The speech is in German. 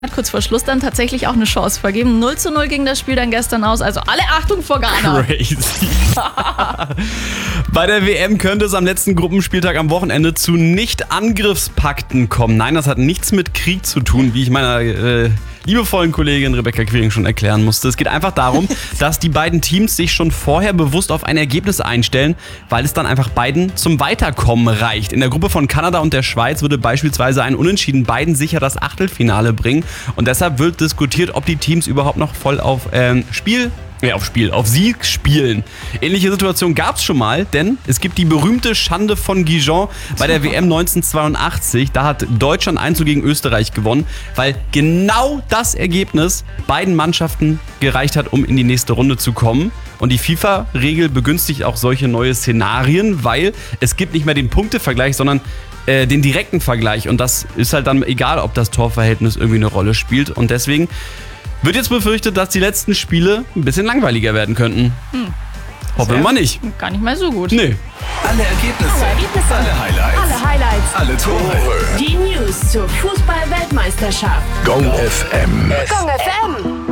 Hat kurz vor Schluss dann tatsächlich auch eine Chance vergeben. 0:0 ging das Spiel dann gestern aus. Also alle Achtung vor Ghana. Crazy. Bei der WM könnte es am letzten Gruppenspieltag am Wochenende zu Nicht-Angriffspakten kommen. Nein, das hat nichts mit Krieg zu tun, wie ich meiner liebevollen Kollegin Rebecca Quering schon erklären musste. Es geht einfach darum, dass die beiden Teams sich schon vorher bewusst auf ein Ergebnis einstellen, weil es dann einfach beiden zum Weiterkommen reicht. In der Gruppe von Kanada und der Schweiz würde beispielsweise ein Unentschieden beiden sicher das Achtelfinale bringen. Und deshalb wird diskutiert, ob die Teams überhaupt noch voll auf Sieg spielen. Ähnliche Situation gab es schon mal, denn es gibt die berühmte Schande von Gijón bei der WM 1982. Da hat Deutschland 1:0 gegen Österreich gewonnen, weil genau das Ergebnis beiden Mannschaften gereicht hat, um in die nächste Runde zu kommen. Und die FIFA-Regel begünstigt auch solche neue Szenarien, weil es gibt nicht mehr den Punktevergleich, sondern den direkten Vergleich. Und das ist halt dann egal, ob das Torverhältnis irgendwie eine Rolle spielt. Und deswegen wird jetzt befürchtet, dass die letzten Spiele ein bisschen langweiliger werden könnten. Hoffen wir mal nicht. Gar nicht mal so gut. Nee. Alle Ergebnisse. Alle Highlights. Alle Tore. Die News zur Fußball-Weltmeisterschaft. Gong FM. Gong FM.